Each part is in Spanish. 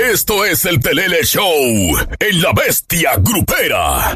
Esto es el Pelele Show en La Bestia Grupera.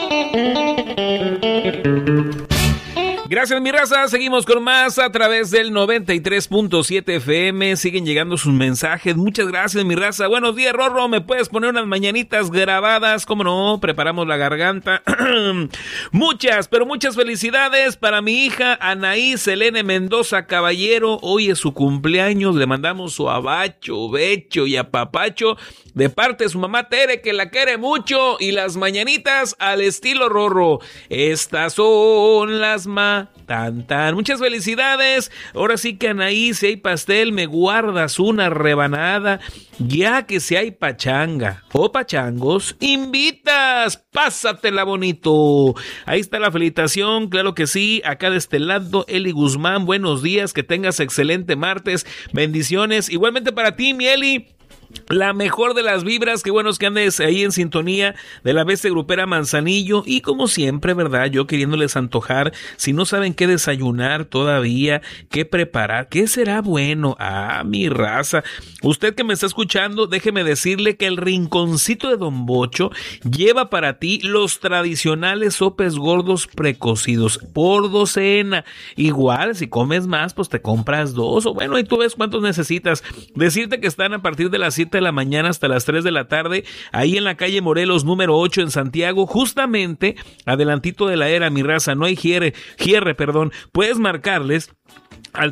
Gracias, mi raza. Seguimos con más a través del 93.7 FM. Siguen llegando sus mensajes. Muchas gracias, mi raza. Buenos días, Rorro. ¿Me puedes poner unas mañanitas grabadas? ¿Cómo no? Preparamos la garganta. Muchas, pero muchas felicidades para mi hija Anaí Selene Mendoza Caballero. Hoy es su cumpleaños. Le mandamos su abacho, becho y apapacho de parte de su mamá Tere, que la quiere mucho. Y las mañanitas al estilo Rorro. Estas son las tan. Muchas felicidades. Ahora sí que, Anaí, si hay pastel, me guardas una rebanada. Ya que si hay pachanga o pachangos, invitas. Pásatela bonito. Ahí está la felicitación, claro que sí. Acá de este lado, Eli Guzmán, buenos días, que tengas excelente martes. Bendiciones. Igualmente para ti, mi Eli. La mejor de las vibras, qué bueno es que andes ahí en sintonía de La Bestia Grupera Manzanillo. Y como siempre, ¿verdad? Yo queriéndoles antojar, si no saben qué desayunar todavía, qué preparar, qué será bueno. Mi raza, usted que me está escuchando, déjeme decirle que el rinconcito de Don Bocho lleva para ti los tradicionales sopes gordos precocidos por docena. Igual, si comes más, pues te compras dos, o bueno, y tú ves cuántos necesitas. Decirte que están a partir de las 7 de la mañana hasta las 3 de la tarde, ahí en la calle Morelos número 8 en Santiago, justamente adelantito de la era, mi raza. No hay cierre, puedes marcarles al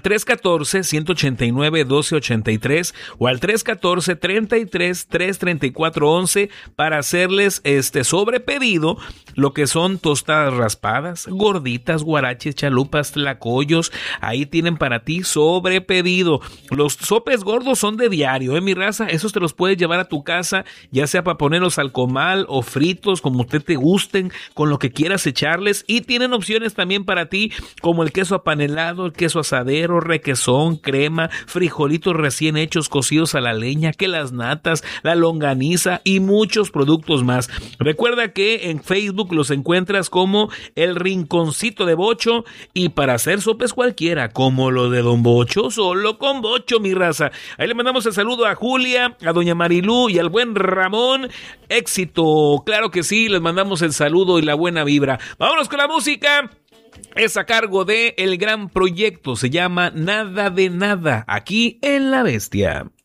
314-189-1283 o al 314-33-334-11 para hacerles sobre pedido lo que son tostadas raspadas, gorditas, guaraches, chalupas, tlacoyos. Ahí tienen para ti sobre pedido. Los sopes gordos son de diario, mi raza. Esos te los puedes llevar a tu casa, ya sea para ponerlos al comal o fritos, como usted te gusten, con lo que quieras echarles. Y tienen opciones también para ti, como el queso apanelado, el queso asadero, requesón, crema, frijolitos recién hechos cocidos a la leña, que las natas, la longaniza y muchos productos más. Recuerda que en Facebook los encuentras como El Rinconcito de Bocho, y para hacer sopes cualquiera, como lo de Don Bocho, solo con Bocho, mi raza. Ahí le mandamos el saludo a Julia, a doña Marilú y al buen Ramón. Éxito, claro que sí, les mandamos el saludo y la buena vibra. Vámonos con la música. Es a cargo de El Gran Proyecto, se llama Nada de Nada, aquí en La Bestia.